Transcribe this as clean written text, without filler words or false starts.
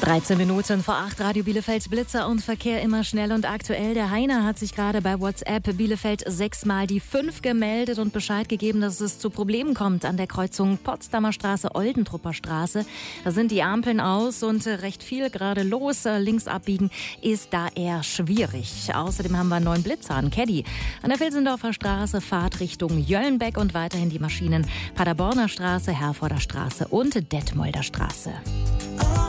13 Minuten vor 8, Radio Bielefeld, Blitzer und Verkehr immer schnell und aktuell. Der Heiner hat sich gerade bei WhatsApp Bielefeld 6-mal die 5 gemeldet und Bescheid gegeben, dass es zu Problemen kommt an der Kreuzung Potsdamer Straße, Oldentrupper Straße. Da sind die Ampeln aus und recht viel gerade los. Links abbiegen ist da eher schwierig. Außerdem haben wir einen neuen Blitzer an Caddy. An der Vilsendorfer Straße, Fahrt Richtung Jöllenbeck und weiterhin die Maschinen Paderborner Straße, Herforder Straße und Detmolder Straße.